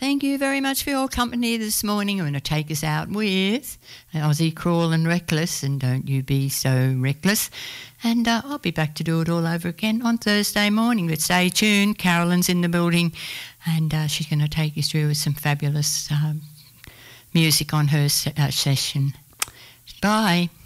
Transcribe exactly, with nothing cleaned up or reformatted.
Thank you very much for your company this morning. I'm going to take us out with Aussie Crawl and Reckless, and Don't You Be So Reckless. And uh, I'll be back to do it all over again on Thursday morning. But stay tuned. Carolyn's in the building, and uh, she's going to take you through with some fabulous um, music on her se- uh, session. Bye.